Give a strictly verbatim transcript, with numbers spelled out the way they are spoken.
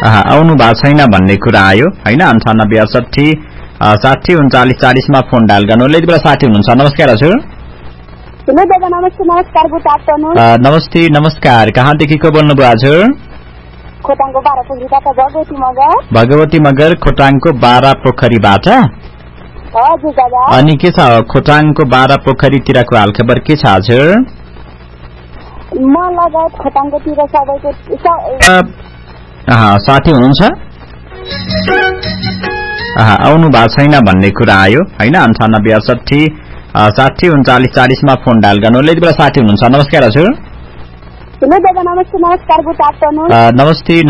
आउनु भएको छैन भन्ने कुरा आयो हैन। अन्ठानब्बे अडसठी साठी उन्चालिस चालिसमा फोन डायल गर्नुहोला। यति बेला साथी हुनुहुन्छ। नमस्कार हजुर। हेलो दादा, नमस्ते। नमस्कार, गुड आफ्टरनुन। नमस्ते नमस्कार। कहाँदेखि को बोल्नुभयो हजुर? खोटाङको बाह्र पोखरीबाट भगवती मगर। भगवती मगर खोटाङको बाह्र पोखरीबाट। हजुर दादा। अनि के छ खोटाङको बाह्र पोखरीतिरको हालखबर के छ हजुर? म लगायत खोटाङकोतिर सबैको साथी हुनुहुन्छ? आउनु भएको छैन भन्ने कुरा आयो हैन। अन्ठानब्बे अडसठी साठी उन्चालिस चालिसमा फोन डायल गर्नुहोला। यति बेला साथी हुनुहुन्छ। नमस्कार हजुर। हेलो दादा, नमस्ते। नमस्कार, गुड आफ्टरनुन। नमस्ते